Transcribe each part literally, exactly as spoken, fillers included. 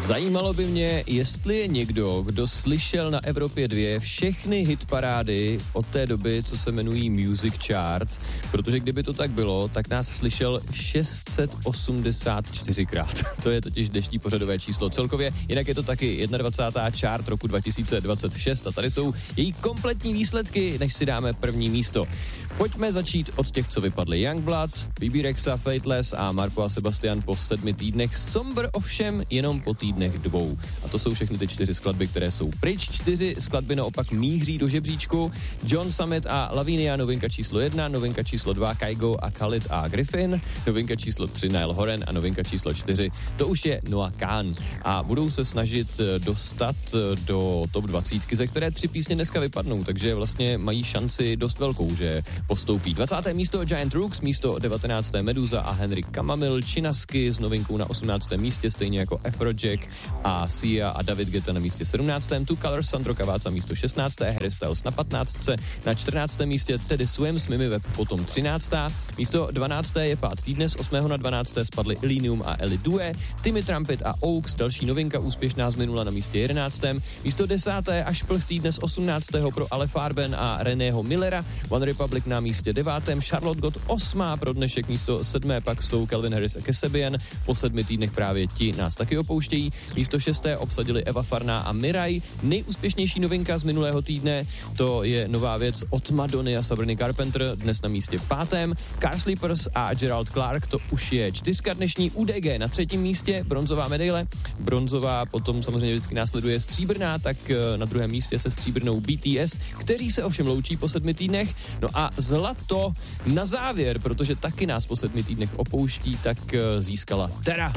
Zajímalo by mě, jestli je někdo, kdo slyšel na Evropě dva všechny hitparády od té doby, co se jmenují Music Chart, protože kdyby to tak bylo, tak nás slyšel šest set osmdesát čtyři krát. To je totiž dnešní pořadové číslo celkově, jinak je to taky dvacátá první chart roku dva tisíce dvacet šest a tady jsou její kompletní výsledky, než si dáme první místo. Pojďme začít od těch, co vypadly. Youngblood, B B Rexa, Fateless a Marco a Sebastian po sedmi týdnech, Somber ovšem jenom po týdnech dvou. A to jsou všechny ty čtyři skladby, které jsou pryč. Čtyři skladby naopak míří do žebříčku. John Summit a Lavinia, novinka číslo jedna, novinka číslo dva, Kygo a Khalid a Griffin, novinka číslo tři, Niall Horan a novinka číslo čtyři, to už je Noah Kahan. A budou se snažit dostat do top dvacet, ze které tři písně dneska vypadnou, takže vlastně mají šanci dost velkou, že postoupí. dvacáté místo Giant Rooks, místo devatenácté Meduza a Henry Kamamil, Chinasky s novinkou na osmnáctém místě, stejně jako Afrojack a Sia a David Guetta na místě sedmnáctém Two Colors, Sandro Cavazza místo šestnácté Harry Styles na patnáctce na čtrnáctém místě Teddy Swims s Mimi Webb potom třinácté místo dvanácté je pád týdne, z osmého na dvanácté spadly Illenium a Ellie Due, Timmy Trumpet a Oaks, další novinka úspěšná z minula na místě jedenáctém místo desáté až plch týdne z osmnáctého pro Ale Farben a Reného Millera, One Republic na místě devátém, Charlotte Gott osmá pro dnešek, místo sedmé pak jsou Calvin Harris a Kasabian, po sedmi týdnech právě ti nás taky opouštějí, místo šesté obsadili Eva Farná a Mirai, nejúspěšnější novinka z minulého týdne, to je nová věc od Madony a Sabriny Carpenter, dnes na místě pátém, Car Sleepers a Gerald Clark, to už je čtyřka dnešní, U D G na třetím místě, bronzová medaile, bronzová potom samozřejmě vždycky následuje stříbrná, tak na druhém místě se stříbrnou B T S, kteří se ovšem loučí po sedmi týdnech, no a zlato na závěr, protože taky nás po sedmi týdnech opouští, tak získala Terra.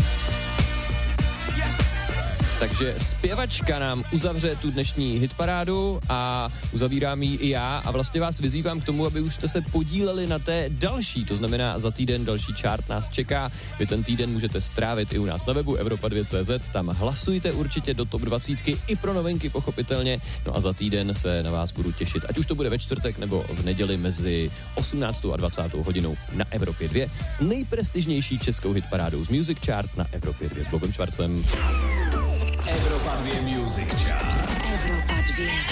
Yes! Takže zpěvačka nám uzavře tu dnešní hitparádu a uzavírám ji i já a vlastně vás vyzývám k tomu, aby už jste se podíleli na té další, to znamená za týden další chart nás čeká. Vy ten týden můžete strávit i u nás na webu Evropa dva tečka cé zet, tam hlasujte určitě do top dvacítky i pro novinky pochopitelně, no a za týden se na vás budu těšit, ať už to bude ve čtvrtek nebo v neděli mezi osmnáctou a dvacátou hodinou na Evropě dva s nejprestižnější českou hitparádou z Music Chart na Evropě dva s Bobem Švarcem. Evropa dva Music Chart. Evropa dva.